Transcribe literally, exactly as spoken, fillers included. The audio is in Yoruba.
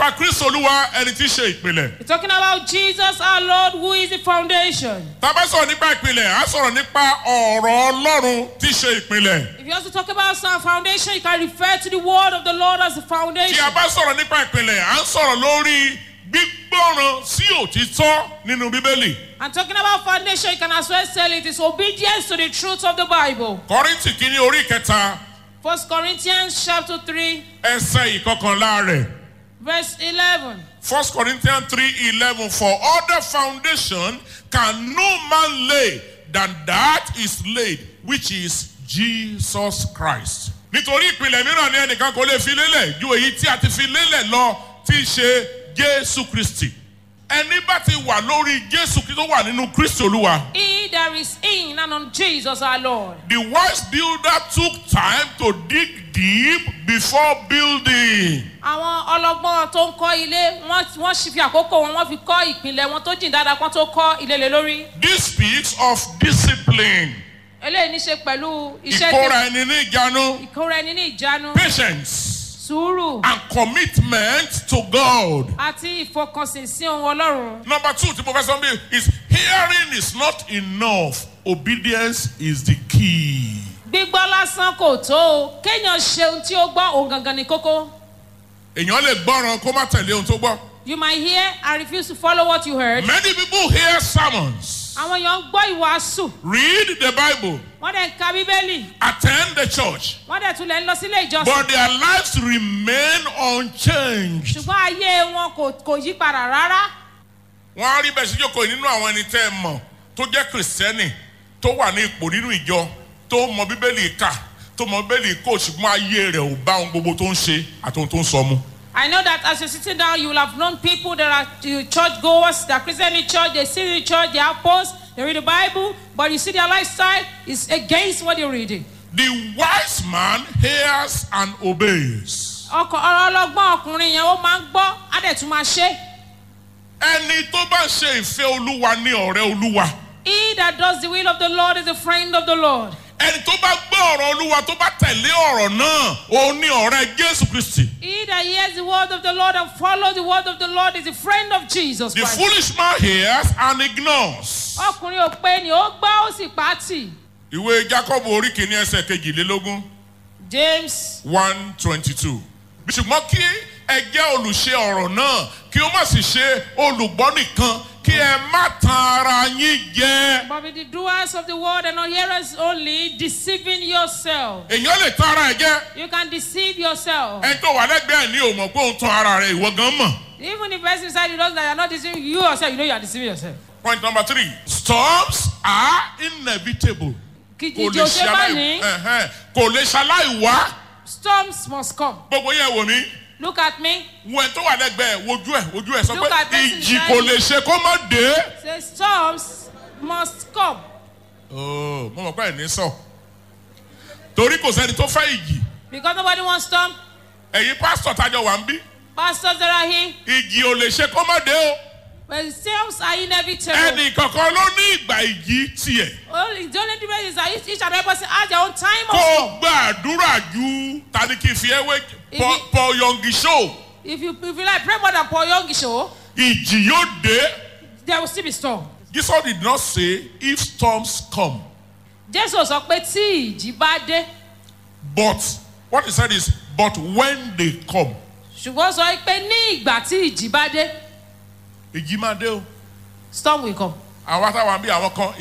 nípa Kristo Olúwa ẹni tí í ṣe ìpìlẹ̀. We're talking about Jesus our Lord who is the foundation. Tá bá sọ̀rọ̀ nípa ìpìlẹ̀, á sọ̀rọ̀ nípa ọ̀rọ̀ Ọlọ́run tí í ṣe ìpìlẹ̀. If you also talk about some foundation, you can refer to the word of the Lord as the foundation. Tí a bá sọ̀rọ̀ nípa ìpìlẹ̀, à ń sọ̀rọ̀ lórí gbígbọ́ràn sí òtítọ́ nínú Bíbélì. And talking about foundation, you can as well say it is obedience to the truth of the Bible. Kọ́ríńtì kìíní orí kẹta. First Corinthians chapter three, Ẹsẹ̀ ìkọkànlá rẹ̀. verse eleven. First Corinthians three eleven. For other foundation can no man lay than that is laid, which is Jesus Christ. Nítorí ìpìlẹ̀ mìíràn ni ẹnìkan kò lè fi lélẹ̀ ju èyí tí a ti fi lélẹ̀ lọ tí í ṣe Jésù Kristi. Ẹni bá ti wà lórí Jésù Kristi tó wà nínú Kristi Olúwa. He that is in and on Jesus our Lord. The wise builder took time to dig deep before building. Àwọn ọlọ́gbọ́n tó ń kọ́ ilé wọ́n wọ́n sì fi àkókò wọn wọ́n fi kọ́ ìpìlẹ̀ wọn tó jìn dáadáa kan tó kọ́ ilé lé lórí. This speaks of discipline. Eléyìí ní ṣe pẹ̀lú iṣẹ́ Ìkóra ẹni ní ìjánu. ìkóra ẹni ní ìjánu. Patience. Sùúrù. And commitment to God. Àti ìfọkànsìn sí ohun Ọlọ́run. Number two, tí mo fẹ́ sọ bí is hearing is not enough. Obedience is the key. Gbígbọ́ lásán kò tó o. Kéèyàn ṣe ohun tí ó gbọ́ òun gangan ní kókó. Èèyàn lè gbọ́ràn kó má tẹ̀lé ohun tó gbọ́. You might hear and refuse to follow what you heard. Many people hear sermons. Àwọn èèyàn ń gbọ́ ìwàásù. Read the Bible. Wọ́n dẹ̀ ń ka Bíbélì. Attend the church. Wọ́n dẹ̀ tún lè ń lọ sílé ìjọsìn. But their lives remain unchanged. Ṣùgbọ́n ayé wọn kò kò yí padà rárá. Wọ́n á rí bẹ́ẹ̀ sí jókòó nínú àwọn ẹni tẹ́ ẹ mọ̀ tó jẹ́ kìrìsìtẹ́nì tó wà ní ipò nínú ìjọ tó mọ Bíbélì kà tó mọ Bíbélì kò ṣùgbọ́n ayé rẹ̀ ò bá ohun gbogbo tó ń ṣe àti ohun tó ń sọ mu. I know that as you're sitting down, you will have known people that are church goers, that are Christian in church, they sit in church, they have posts, they read the Bible, but you see their lifestyle is against what they're reading. The wise man hears and obeys. Ọkọ ọ̀rọ̀ ọlọ́gbọ́n ọkùnrin yẹn ó máa ń gbọ́, á dẹ̀ tún máa ṣe. Ẹni tó bá ṣe ìfẹ́ Olúwa ní ọ̀rẹ́ Olúwa. He that does the will of the Lord is a friend of the Lord. Ẹni tó bá gbọ́ ọ̀rọ̀ Olúwa tó bá tẹ̀lé ọ̀rọ̀ náà, òun ni ọ̀rẹ́ Jésù Kristi. He that hears the word of the Lord and follows the word of the Lord is a friend of Jesus The Christ. foolish man hears and ignores. Ọkùnrin ò pé ni ó gbọ́ ó sì pàtì. Ìwé Jákọ́bù orí kìíní ẹsẹ̀ kejìlélógún. James one twenty-two. Ṣùgbọ́n kí ẹ jẹ́ olùṣe ọ̀rọ̀ náà kí ó má sì ṣe olùgbọ́ nìkan kí ẹ má tan ara yín jẹ. but be the doers of the word and not hearers only, deceiving yourself. Èèyàn lè tan ara ẹ̀ jẹ. You can deceive yourself. Ẹni tó wà lẹ́gbẹ̀ẹ́ ní òmò pé òun tan ara rẹ̀ ìwọ gan mọ̀. Even if the person inside you knows that you are not deceiving you yourself, you know you are deceiving yourself. Point number three. Storms are inevitable. Kò lè ṣaláì ẹ̀hẹ́n, kò lè ṣaláì wá. Storms must come. Gbogbo yẹn wò mí. Look at me. Wo ẹni tó wà lẹ́gbẹ̀ẹ́ wojú ẹ̀ wojú ẹ̀ sọ Look pé at person ìjì beside kò you. lè ṣe kó má dé. Say storms must come. Oh, mo mọ̀ pé ẹ̀ ní sọ. Torí kò sẹ́ni tó fẹ́ ìjì. Because nobody wants storm. Ẹ̀yin pásítọ̀ tájọ wà ń bí. Pastors that are here. Ìjì ò lè ṣe kó má dé o. But storms are inevitable. Ẹnì kankan ló ní ìgbà ìjì tiẹ̀. Only the only difference is that each, each and every person has their own time of Kó storm. gbàdúrà ju tani kì í fi ẹwé Paul Yonggi show. If you if you like pray more than Paul Yonggi show, Ìjì yóò dé. there will still be storm. Jesus did not say if storms come. Jésù sọ pé tí ìjì bá dé. But what he said is but when they come. Ṣùgbọ́n sọ pé ní ìgbà tí ìjì bá dé. Ìjì máa dé o. Storm will come. Àwọn táwọn bí àwọn kan